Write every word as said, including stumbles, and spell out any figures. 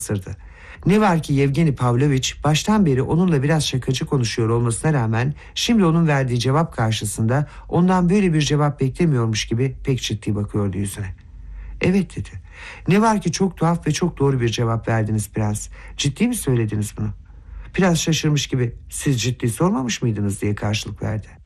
sırdı. Ne var ki Yevgeni Pavlovich baştan beri onunla biraz şakacı konuşuyor olmasına rağmen şimdi onun verdiği cevap karşısında ondan böyle bir cevap beklemiyormuş gibi pek ciddi bakıyordu yüzüne. Evet dedi. Ne var ki çok tuhaf ve çok doğru bir cevap verdiniz prens. Ciddi mi söylediniz bunu? Prens şaşırmış gibi siz ciddi sormamış mıydınız diye karşılık verdi.